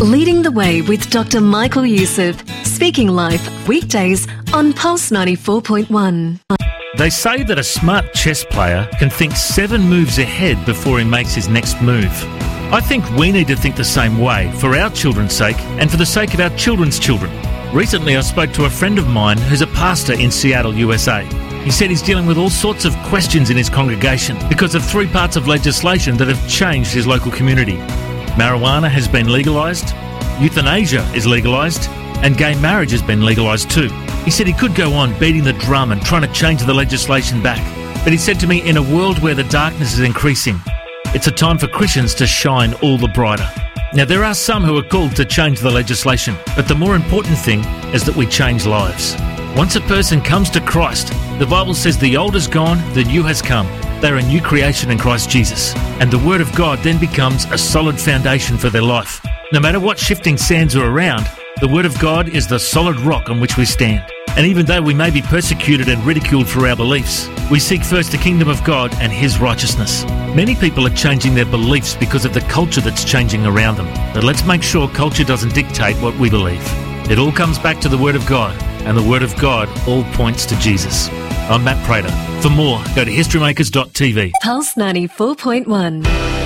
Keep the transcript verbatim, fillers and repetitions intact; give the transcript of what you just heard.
Leading the Way with Doctor Michael Youssef. Speaking Life, weekdays on Pulse ninety-four point one. They say that a smart chess player can think seven moves ahead before he makes his next move. I think we need to think the same way for our children's sake and for the sake of our children's children. Recently, I spoke to a friend of mine who's a pastor in Seattle, U S A. He said he's dealing with all sorts of questions in his congregation because of three parts of legislation that have changed his local community. Marijuana has been legalised, euthanasia is legalised, and gay marriage has been legalised too. He said he could go on beating the drum and trying to change the legislation back. But he said to me, in a world where the darkness is increasing, it's a time for Christians to shine all the brighter. Now, there are some who are called to change the legislation, but the more important thing is that we change lives. Once a person comes to Christ, the Bible says the old is gone, the new has come. They're a new creation in Christ Jesus. And the Word of God then becomes a solid foundation for their life. No matter what shifting sands are around, the Word of God is the solid rock on which we stand. And even though we may be persecuted and ridiculed for our beliefs, we seek first the kingdom of God and His righteousness. Many people are changing their beliefs because of the culture that's changing around them. But let's make sure culture doesn't dictate what we believe. It all comes back to the Word of God, and the Word of God all points to Jesus. I'm Matt Prater. For more, go to history makers dot t v. Pulse ninety-four point one.